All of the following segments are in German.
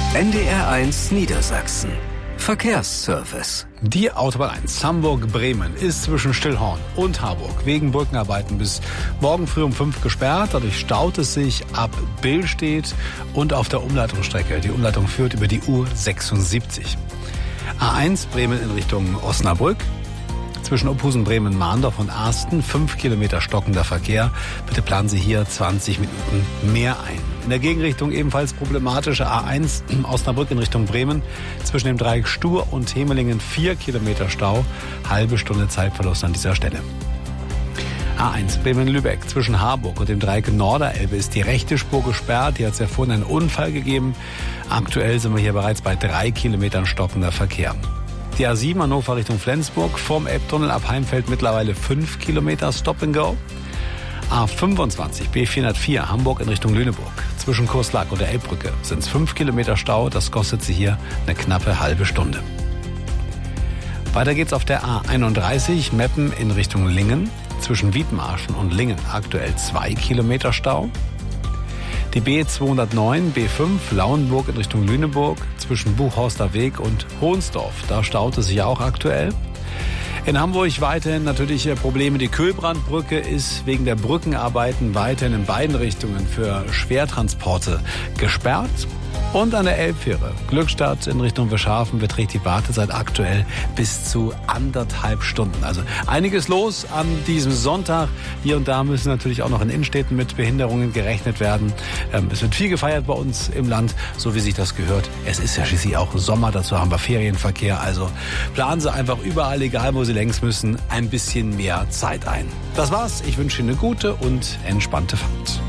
NDR1 Niedersachsen. Verkehrsservice. Die Autobahn 1 Hamburg-Bremen ist zwischen Stillhorn und Harburg wegen Brückenarbeiten bis morgen früh um 5 gesperrt. Dadurch staut es sich ab Billstedt und auf der Umleitungsstrecke. Die Umleitung führt über die U76. A1 Bremen in Richtung Osnabrück. Zwischen Ophusen, Bremen, Mahndorf und Arsten 5 Kilometer stockender Verkehr. Bitte planen Sie hier 20 Minuten mehr ein. In der Gegenrichtung ebenfalls problematische A1 Osnabrück in Richtung Bremen. Zwischen dem Dreieck Stur und Hemelingen 4 Kilometer Stau. Halbe Stunde Zeitverlust an dieser Stelle. A1 Bremen-Lübeck zwischen Harburg und dem Dreieck Norderelbe ist die rechte Spur gesperrt. Hier hat es ja vorhin einen Unfall gegeben. Aktuell sind wir hier bereits bei 3 Kilometern stockender Verkehr. Die A7 Hannover Richtung Flensburg vom Elbtunnel ab Heimfeld mittlerweile 5 Kilometer Stop and Go. A25 B404 Hamburg in Richtung Lüneburg. Zwischen Kurslack und der Elbbrücke sind es 5 Kilometer Stau. Das kostet Sie hier eine knappe halbe Stunde. Weiter geht's auf der A31 Meppen in Richtung Lingen. Zwischen Wiedmarschen und Lingen aktuell 2 Kilometer Stau. Die B209 B5 Lauenburg in Richtung Lüneburg zwischen Buchhorster Weg und Hohnsdorf. Da staut es sich auch aktuell. In Hamburg weiterhin natürlich Probleme. Die Kühlbrandbrücke ist wegen der Brückenarbeiten weiterhin in beiden Richtungen für Schwertransporte gesperrt. Und an der Elbfähre Glückstadt in Richtung Wischhafen beträgt die Wartezeit aktuell bis zu 1,5 Stunden. Also einiges los an diesem Sonntag. Hier und da müssen natürlich auch noch in Innenstädten mit Behinderungen gerechnet werden. Es wird viel gefeiert bei uns im Land, so wie sich das gehört. Es ist ja schließlich auch Sommer, dazu haben wir Ferienverkehr. Also planen Sie einfach überall, egal wo Sie längs müssen, ein bisschen mehr Zeit ein. Das war's. Ich wünsche Ihnen eine gute und entspannte Fahrt.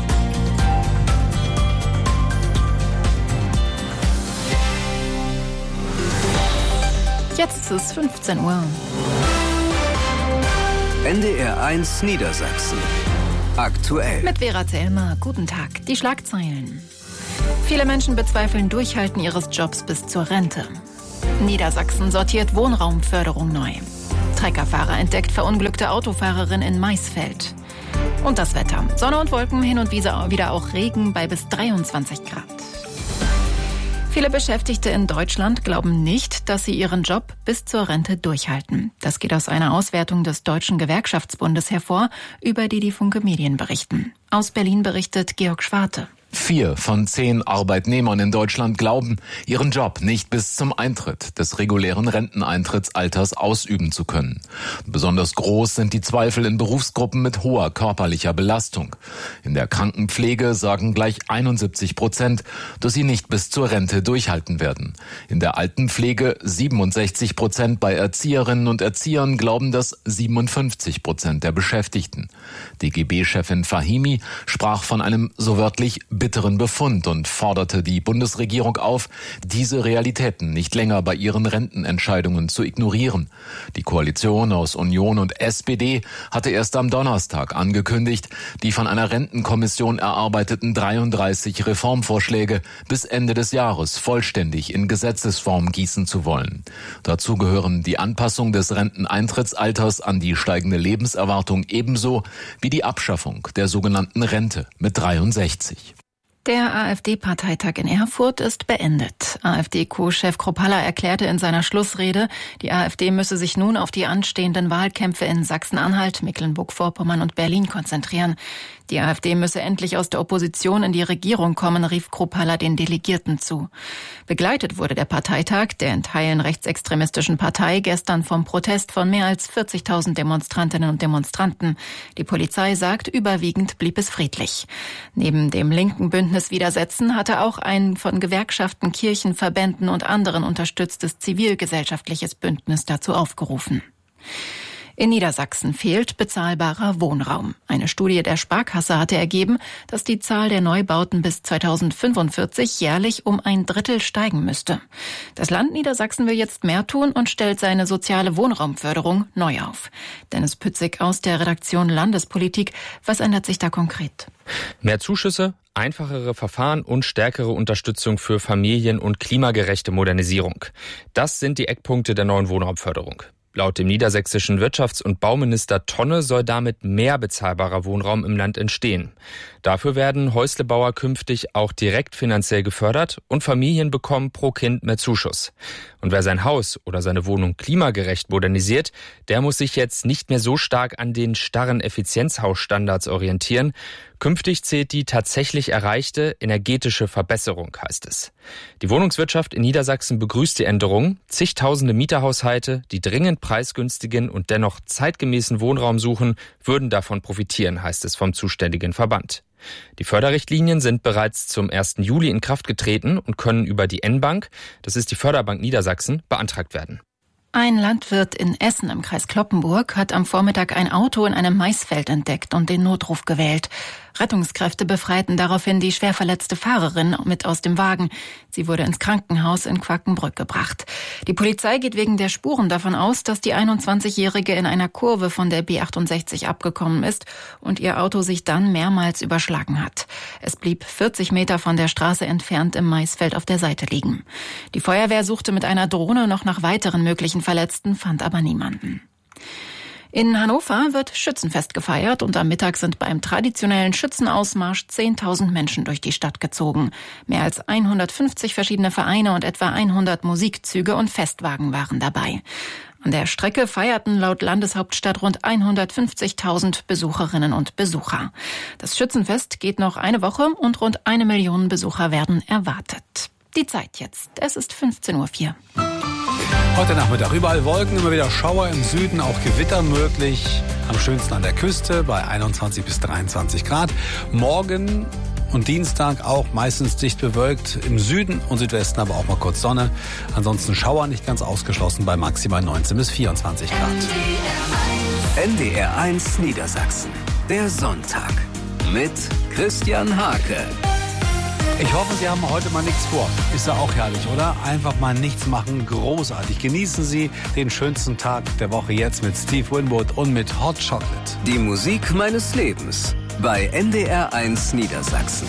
Jetzt ist es 15 Uhr. NDR1 Niedersachsen. Aktuell. Mit Vera Zellmer. Guten Tag. Die Schlagzeilen. Viele Menschen bezweifeln Durchhalten ihres Jobs bis zur Rente. Niedersachsen sortiert Wohnraumförderung neu. Treckerfahrer entdeckt verunglückte Autofahrerin in Maisfeld. Und das Wetter. Sonne und Wolken, hin und wieder auch Regen bei bis 23 Grad. Viele Beschäftigte in Deutschland glauben nicht, dass sie ihren Job bis zur Rente durchhalten. Das geht aus einer Auswertung des Deutschen Gewerkschaftsbundes hervor, über die Funke Medien berichten. Aus Berlin berichtet Georg Schwarte. 4 von 10 Arbeitnehmern in Deutschland glauben, ihren Job nicht bis zum Eintritt des regulären Renteneintrittsalters ausüben zu können. Besonders groß sind die Zweifel in Berufsgruppen mit hoher körperlicher Belastung. In der Krankenpflege sagen gleich 71%, dass sie nicht bis zur Rente durchhalten werden. In der Altenpflege 67%, bei Erzieherinnen und Erziehern glauben das 57% der Beschäftigten. DGB-Chefin Fahimi sprach von einem so wörtlich bitteren Befund und forderte die Bundesregierung auf, diese Realitäten nicht länger bei ihren Rentenentscheidungen zu ignorieren. Die Koalition aus Union und SPD hatte erst am Donnerstag angekündigt, die von einer Rentenkommission erarbeiteten 33 Reformvorschläge bis Ende des Jahres vollständig in Gesetzesform gießen zu wollen. Dazu gehören die Anpassung des Renteneintrittsalters an die steigende Lebenserwartung ebenso wie die Abschaffung der sogenannten Rente mit 63. Der AfD-Parteitag in Erfurt ist beendet. AfD-Co-Chef Kruppalla erklärte in seiner Schlussrede, die AfD müsse sich nun auf die anstehenden Wahlkämpfe in Sachsen-Anhalt, Mecklenburg-Vorpommern und Berlin konzentrieren. Die AfD müsse endlich aus der Opposition in die Regierung kommen, rief Kruppalla den Delegierten zu. Begleitet wurde der Parteitag der in Teilen rechtsextremistischen Partei gestern vom Protest von mehr als 40.000 Demonstrantinnen und Demonstranten. Die Polizei sagt, überwiegend blieb es friedlich. Neben dem linken Bündnis Widersetzen hatte auch ein von Gewerkschaften, Kirchen, Verbänden und anderen unterstütztes zivilgesellschaftliches Bündnis dazu aufgerufen. In Niedersachsen fehlt bezahlbarer Wohnraum. Eine Studie der Sparkasse hatte ergeben, dass die Zahl der Neubauten bis 2045 jährlich um 1/3 steigen müsste. Das Land Niedersachsen will jetzt mehr tun und stellt seine soziale Wohnraumförderung neu auf. Dennis Pützig aus der Redaktion Landespolitik. Was ändert sich da konkret? Mehr Zuschüsse, einfachere Verfahren und stärkere Unterstützung für Familien- und klimagerechte Modernisierung. Das sind die Eckpunkte der neuen Wohnraumförderung. Laut dem niedersächsischen Wirtschafts- und Bauminister Tonne soll damit mehr bezahlbarer Wohnraum im Land entstehen. Dafür werden Häuslebauer künftig auch direkt finanziell gefördert und Familien bekommen pro Kind mehr Zuschuss. Und wer sein Haus oder seine Wohnung klimagerecht modernisiert, der muss sich jetzt nicht mehr so stark an den starren Effizienzhausstandards orientieren. Künftig zählt die tatsächlich erreichte energetische Verbesserung, heißt es. Die Wohnungswirtschaft in Niedersachsen begrüßt die Änderung. Zigtausende Mieterhaushalte, die dringend preisgünstigen und dennoch zeitgemäßen Wohnraum suchen, würden davon profitieren, heißt es vom zuständigen Verband. Die Förderrichtlinien sind bereits zum 1. Juli in Kraft getreten und können über die N-Bank, das ist die Förderbank Niedersachsen, beantragt werden. Ein Landwirt in Essen im Kreis Cloppenburg hat am Vormittag ein Auto in einem Maisfeld entdeckt und den Notruf gewählt. Rettungskräfte befreiten daraufhin die schwer verletzte Fahrerin mit aus dem Wagen. Sie wurde ins Krankenhaus in Quakenbrück gebracht. Die Polizei geht wegen der Spuren davon aus, dass die 21-Jährige in einer Kurve von der B68 abgekommen ist und ihr Auto sich dann mehrmals überschlagen hat. Es blieb 40 Meter von der Straße entfernt im Maisfeld auf der Seite liegen. Die Feuerwehr suchte mit einer Drohne noch nach weiteren möglichen Verletzten, fand aber niemanden. In Hannover wird Schützenfest gefeiert und am Mittag sind beim traditionellen Schützenausmarsch 10.000 Menschen durch die Stadt gezogen. Mehr als 150 verschiedene Vereine und etwa 100 Musikzüge und Festwagen waren dabei. An der Strecke feierten laut Landeshauptstadt rund 150.000 Besucherinnen und Besucher. Das Schützenfest geht noch eine Woche und rund 1 Million Besucher werden erwartet. Die Zeit jetzt. Es ist 15:04 Uhr. Heute Nachmittag überall Wolken, immer wieder Schauer im Süden, auch Gewitter möglich. Am schönsten an der Küste bei 21 bis 23 Grad. Morgen und Dienstag auch meistens dicht bewölkt. Im Süden und Südwesten aber auch mal kurz Sonne. Ansonsten Schauer nicht ganz ausgeschlossen bei maximal 19 bis 24 Grad. NDR1 Niedersachsen. Der Sonntag. Mit Christian Hake. Ich hoffe, Sie haben heute mal nichts vor. Ist ja auch herrlich, oder? Einfach mal nichts machen. Großartig. Genießen Sie den schönsten Tag der Woche jetzt mit Steve Winwood und mit Hot Chocolate. Die Musik meines Lebens bei NDR1 Niedersachsen.